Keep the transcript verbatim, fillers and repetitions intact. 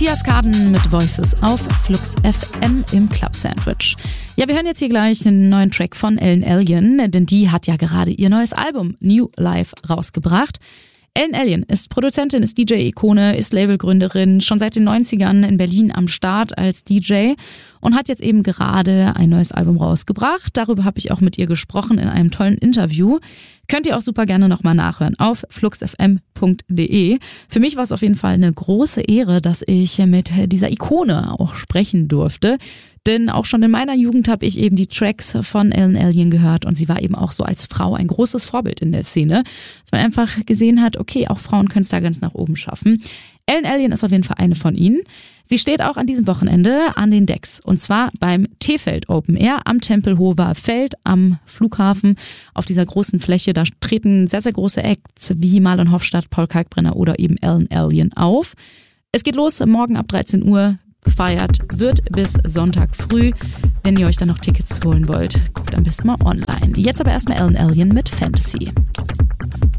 Matthias Kaden mit Voices auf Flux F M im Club Sandwich. Ja, wir hören jetzt hier gleich den neuen Track von Ellen Allien, denn die hat ja gerade ihr neues Album New Life rausgebracht. Ellen Allien ist Produzentin, ist D J-Ikone, ist Labelgründerin, schon seit den neunzigern in Berlin am Start als D J und hat jetzt eben gerade ein neues Album rausgebracht. Darüber habe ich auch mit ihr gesprochen in einem tollen Interview. Könnt ihr auch super gerne nochmal nachhören auf fluxfm punkt de. Für mich war es auf jeden Fall eine große Ehre, dass ich mit dieser Ikone auch sprechen durfte. Denn auch schon in meiner Jugend habe ich eben die Tracks von Ellen Allien gehört und sie war eben auch so als Frau ein großes Vorbild in der Szene. Dass man einfach gesehen hat, okay, auch Frauen können es da ganz nach oben schaffen. Ellen Allien ist auf jeden Fall eine von ihnen. Sie steht auch an diesem Wochenende an den Decks und zwar beim T-Feld Open Air am Tempelhofer Feld am Flughafen auf dieser großen Fläche. Da treten sehr, sehr große Acts wie Marlon Hofstadt, Paul Kalkbrenner oder eben Ellen Allien auf. Es geht los morgen ab dreizehn Uhr. Gefeiert wird bis Sonntag früh. Wenn ihr euch dann noch Tickets holen wollt, guckt am besten mal online. Jetzt aber erstmal Ellen Allien mit Fantasy.